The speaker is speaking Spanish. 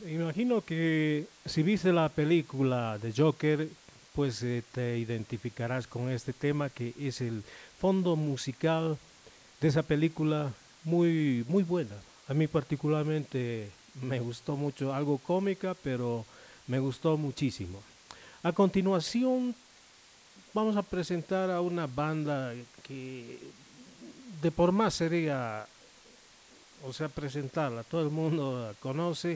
Imagino que si viste la película de Joker, pues te identificarás con este tema que es el fondo musical de esa película muy buena. A mí particularmente me gustó mucho, algo cómica, pero me gustó muchísimo. A continuación vamos a presentar a una banda que de por más sería, o sea, presentarla, todo el mundo la conoce,